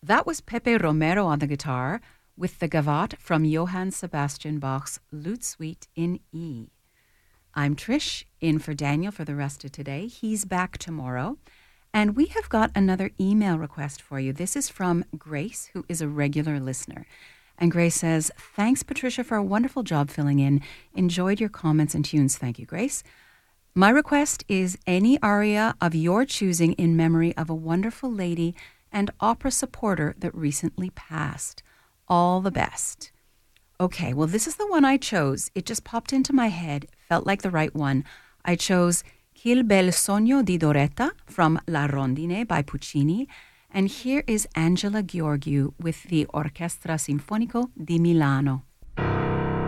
That was Pepe Romero on the guitar with the Gavotte from Johann Sebastian Bach's Lute Suite in E. I'm Trish, in for Daniel for the rest of today. He's back tomorrow. And we have got another email request for you. This is from Grace, who is a regular listener. And Grace says, thanks, Patricia, for a wonderful job filling in. Enjoyed your comments and tunes. Thank you, Grace. My request is any aria of your choosing in memory of a wonderful lady and opera supporter that recently passed. All the best. Okay, well, this is the one I chose. It just popped into my head, felt like the right one. I chose Quel bel sogno di Doretta from La Rondine by Puccini. And here is Angela Gheorghiu with the Orchestra Sinfonico di Milano.